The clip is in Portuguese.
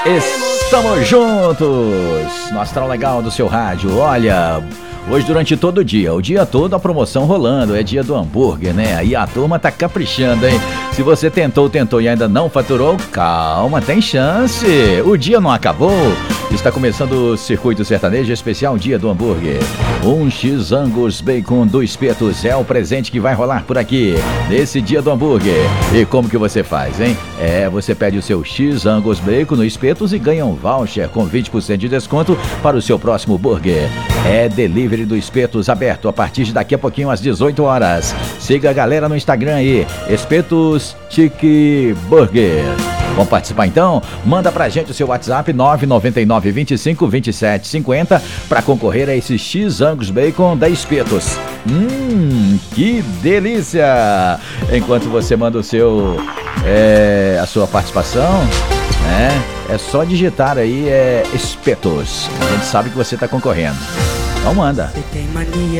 Estamos juntos no Astral Legal do seu rádio. Olha, hoje durante todo o dia todo a promoção rolando, é dia do hambúrguer, né? Aí a turma tá caprichando, hein? Se você tentou e ainda não faturou, calma, tem chance. O dia não acabou. Está começando o Circuito Sertanejo Especial Dia do Hambúrguer. Um X Angus Bacon do Espetos é o presente que vai rolar por aqui nesse Dia do Hambúrguer. E como que você faz, hein? Você pede o seu X Angus Bacon no Espetos e ganha um voucher com 20% de desconto para o seu próximo burger. É delivery do Espetos aberto a partir de daqui a pouquinho às 18 horas. Siga a galera no Instagram aí, Espetos Chique Burger. Vamos participar então? Manda pra gente o seu WhatsApp 999 25 27 50 para concorrer a esse X Angus Bacon da Espetos. Que delícia! Enquanto você manda o seu a sua participação, né? É só digitar aí Espetos. A gente sabe que você tá concorrendo. Então manda. Você tem mania